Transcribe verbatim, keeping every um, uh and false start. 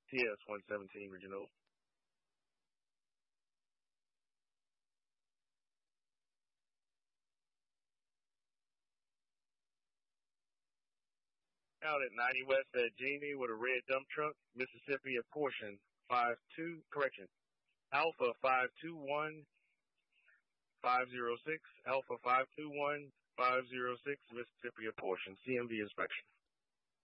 T S one seventeen Regional. Out at ninety West at Genie with a red dump truck, Mississippi apportion five two, correction, Alpha five two one five zero six, Alpha five two one five zero six, Mississippi apportion, C M V inspection.